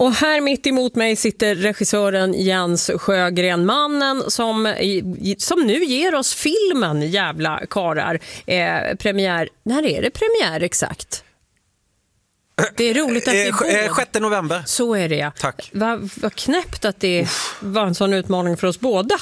Och här mitt emot mig sitter regissören Jens Sjögren, mannen som nu ger oss filmen Jävla karar. Premiär, när är det premiär exakt? Det är roligt att det är 6 november. Så är det, ja. Tack. Vad knäppt att det var en sån utmaning för oss båda.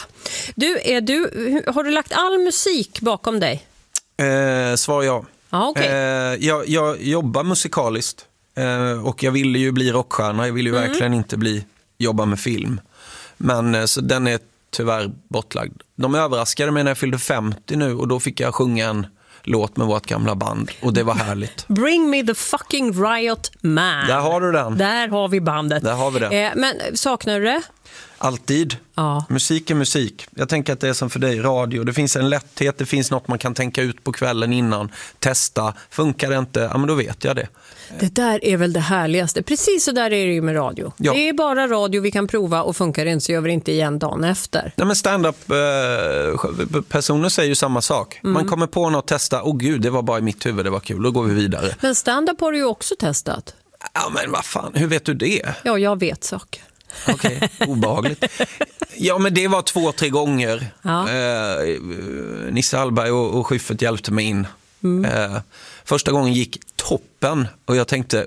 Har du lagt all musik bakom dig? Svar ja. Okay. Jag jobbar musikaliskt och jag ville ju bli rockstjärna. Jag ville ju verkligen inte jobba med film. Men så den är tyvärr bortlagd. De överraskade mig när jag fyllde 50 nu och då fick jag sjunga en låt med vårt gamla band och det var härligt. Bring me the fucking riot man. Där har du den. Där har vi bandet. Där har vi det. Men saknar du det? Alltid. Ja. Musik är musik. Jag tänker att det är som för dig, radio. Det finns en lätthet, det finns något man kan tänka ut på kvällen innan. Testa. Funkar det inte? Ja, men då vet jag det. Det där är väl det härligaste. Precis så där är det ju med radio. Ja. Det är bara radio vi kan prova och funkar det inte så gör vi det inte igen dagen efter. Nej, men stand-up personer säger ju samma sak. Man kommer på något och testa. Gud, det var bara i mitt huvud, det var kul. Då går vi vidare. Men stand-up har du ju också testat. Ja, men vad fan, hur vet du det? Ja, jag vet saker. Okej, obehagligt. Ja, men det var 2-3 gånger. Ja. Nisse Hallberg och Schyffert hjälpte mig in. Första gången gick toppen och jag tänkte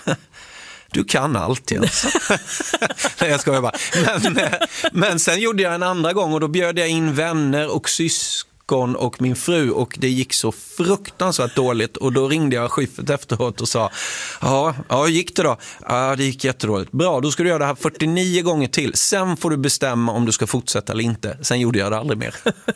du kan allt Jens. Nej, jag skojar bara. Men sen gjorde jag en andra gång och då bjöd jag in vänner och syskon och min fru och det gick så fruktansvärt dåligt och då ringde jag Schyffert efteråt och sa hur gick det då? Ja, det gick jättedåligt. Bra, då ska du göra det här 49 gånger till. Sen får du bestämma om du ska fortsätta eller inte. Sen gjorde jag det aldrig mer.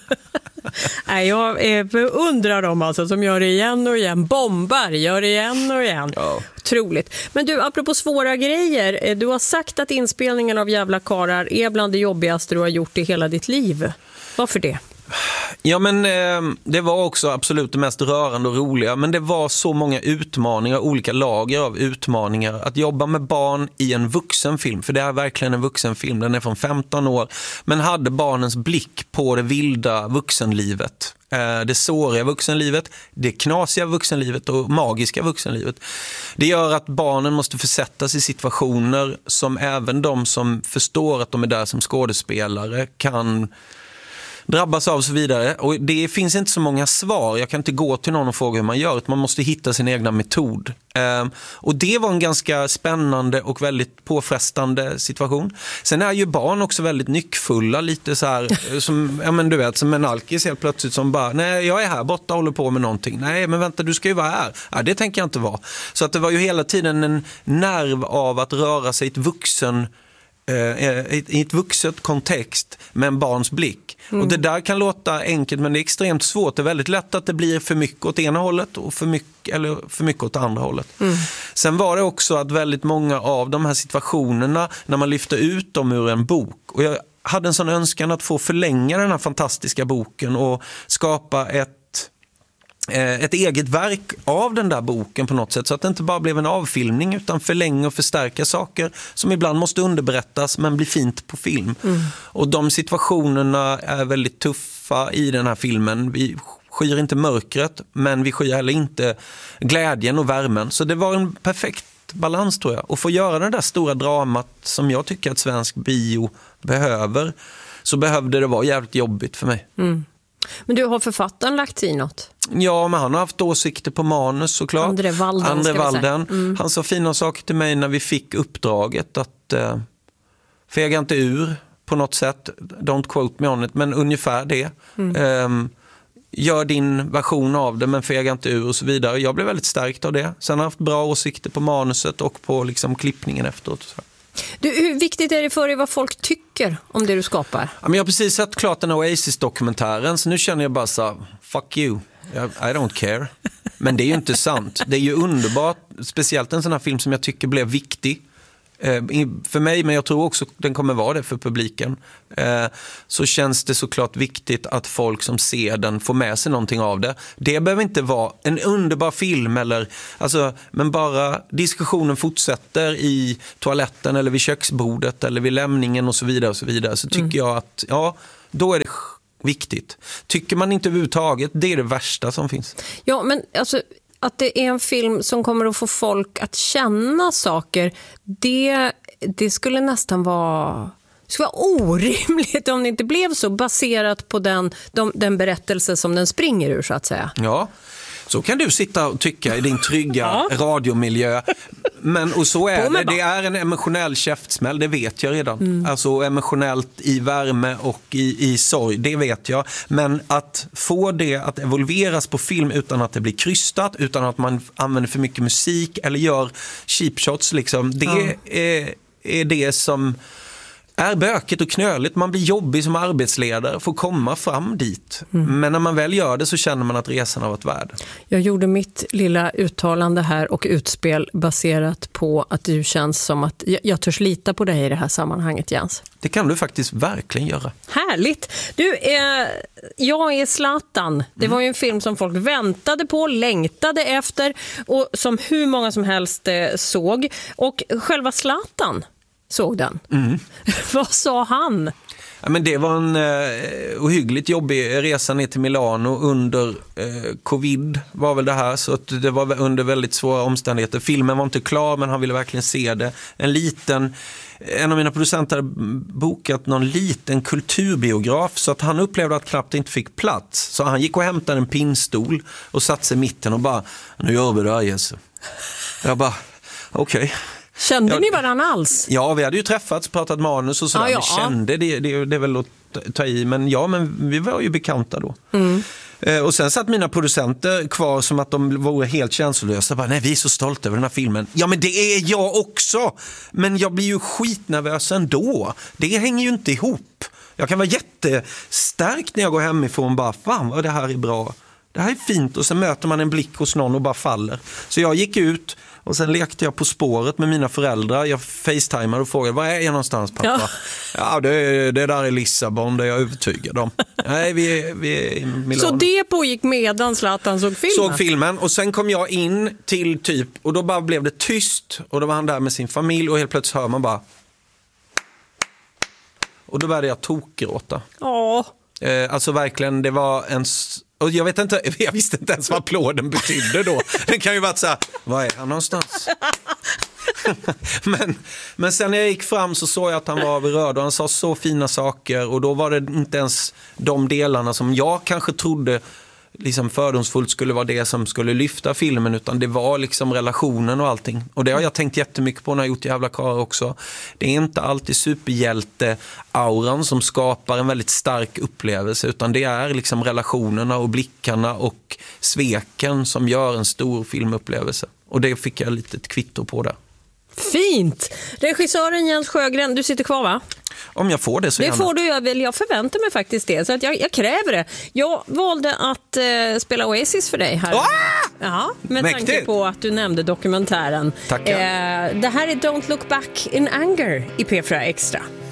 Nej, jag undrar dem alltså som gör det igen och igen. Bombar, gör det igen och igen. Ja. Otroligt. Men du, apropå svåra grejer. Du har sagt att inspelningen av Jävla karar är bland det jobbigaste du har gjort i hela ditt liv. Varför det? Ja, men det var också absolut det mest rörande och roliga. Men det var så många utmaningar, olika lager av utmaningar. Att jobba med barn i en vuxenfilm, för det är verkligen en vuxenfilm. Den är från 15 år, men hade barnens blick på det vilda vuxenlivet. Det såriga vuxenlivet, det knasiga vuxenlivet och magiska vuxenlivet. Det gör att barnen måste försättas i situationer som även de som förstår att de är där som skådespelare kan drabbas av och så vidare. Och det finns inte så många svar. Jag kan inte gå till någon och fråga hur man gör. Man måste hitta sin egna metod. Och det var en ganska spännande och väldigt påfrestande situation. Sen är ju barn också väldigt nyckfulla. Lite så här, som, ja men du vet, som en alkis helt plötsligt som bara, nej jag är här borta och håller på med någonting. Nej men vänta, du ska ju vara här. Ja, det tänker jag inte vara. Så att det var ju hela tiden en nerv av att röra sig i ett vuxet kontext med en barns blick. Och det där kan låta enkelt men det är extremt svårt. Det är väldigt lätt att det blir för mycket åt ena hållet och för mycket åt andra hållet. Sen var det också att väldigt många av de här situationerna när man lyfter ut dem ur en bok, och jag hade en sån önskan att få förlänga den här fantastiska boken och skapa ett eget verk av den där boken på något sätt, så att det inte bara blev en avfilmning utan förlänga och förstärka saker som ibland måste underberättas men blir fint på film. Och de situationerna är väldigt tuffa i den här filmen. Vi skyr inte mörkret men vi skyr heller inte glädjen och värmen, så det var en perfekt balans tror jag. Och få göra det där stora dramat som jag tycker att svensk bio behöver, så behövde det vara jävligt jobbigt för mig. Men du, har författaren lagt i något? Ja, men han har haft åsikter på manus såklart. André Walden. Han sa fina saker till mig när vi fick uppdraget att fega inte ur på något sätt. Don't quote me on it, men ungefär det. Gör din version av det men fega inte ur och så vidare. Jag blev väldigt stärkt av det. Sen har jag haft bra åsikter på manuset och på liksom klippningen efteråt. Så. Du, hur viktigt är det för dig vad folk tycker om det du skapar? Ja, men jag har precis sett klart den Oasis-dokumentären, så nu känner jag bara så, fuck you, I don't care. Men det är ju inte sant. Det är ju underbart, speciellt en sån här film som jag tycker blev viktig för mig, men jag tror också den kommer vara det för publiken. Så känns det såklart viktigt att folk som ser den får med sig någonting av det. Det behöver inte vara en underbar film eller, alltså, men bara diskussionen fortsätter i toaletten eller vid köksbordet eller vid lämningen och så vidare, så tycker jag att då är det viktigt. Tycker man inte överhuvudtaget, det är det värsta som finns. Ja, men alltså att det är en film som kommer att få folk att känna saker, det skulle nästan vara... Det skulle vara orimligt om det inte blev så, baserat på den berättelse som den springer ur, så att säga. Ja, så kan du sitta och tycka i din trygga radiomiljö. Och så är det. Det är en emotionell käftsmäll, det vet jag redan. Alltså emotionellt i värme och i sorg, det vet jag. Men att få det att evolveras på film utan att det blir krystat, utan att man använder för mycket musik eller gör cheap shots, liksom, det är det som är bökigt och knöligt. Man blir jobbig som arbetsledare för att komma fram dit. Men när man väl gör det så känner man att resan har varit värd. Jag gjorde mitt lilla uttalande här och utspel baserat på att du känns som att jag törs lita på dig i det här sammanhanget, Jens. Det kan du faktiskt verkligen göra. Härligt! Du, jag är Zlatan. Det var ju en film som folk väntade på, längtade efter och som hur många som helst såg. Och själva Zlatan såg den. Vad sa han? Ja, men det var en ohyggligt jobbig resa ner till Milano under covid var väl det här, så att det var under väldigt svåra omständigheter. Filmen var inte klar, men han ville verkligen se det. En av mina producenter hade bokat någon liten kulturbiograf, så att han upplevde att knappt inte fick plats. Så han gick och hämtade en pinnstol och satt sig i mitten och bara, nu gör vi det här, Jesse. Jag bara, okej. Kände ni varandra alls? Ja, vi hade ju träffats, pratat manus och sådär. Vi kände, det är väl att ta i, men vi var ju bekanta då. Och sen satt mina producenter kvar som att de vore helt känslolösa. Bara, nej, vi är så stolta över den här filmen. Ja, men det är jag också. Men jag blir ju skitnervös ändå. Det hänger ju inte ihop. Jag kan vara jättestark när jag går hemifrån. Bara, fan vad det här är bra. Det här är fint. Och sen möter man en blick hos någon och bara faller. Så jag gick ut och sen lekte jag På spåret med mina föräldrar. Jag facetimade och frågade, var är jag någonstans, pappa? Ja, det där är Lissabon, det är jag övertygad om. Nej, vi är i Milano. Så det pågick medan Zlatan såg filmen? Och sen kom jag in till typ, och då bara blev det tyst. Och då var han där med sin familj och helt plötsligt hör man bara... Och då började jag tokgråta. Alltså verkligen, det var en... Och jag visste inte ens vad applåden betydde då. Det kan ju vara så här, var är han någonstans? men sen när jag gick fram så såg jag att han var berörd och han sa så fina saker. Och då var det inte ens de delarna som jag kanske trodde liksom fördomsfullt skulle vara det som skulle lyfta filmen, utan det var liksom relationen och allting. Och det har jag tänkt jättemycket på när jag gjort Jävla karlar också. Det är inte alltid superhjälte-auran som skapar en väldigt stark upplevelse, utan det är liksom relationerna och blickarna och sveken som gör en stor filmupplevelse. Och det fick jag lite ett kvitto på där. Fint! Regissören Jens Sjögren, du sitter kvar, va? Om jag får det så gärna. Det får du, jag förväntar mig faktiskt det. Så att jag kräver det. Jag valde att spela Oasis för dig här. Ja, med mäktigt. Tanke på att du nämnde dokumentären. Tackar. Det här är Don't Look Back in Anger i P4 Extra.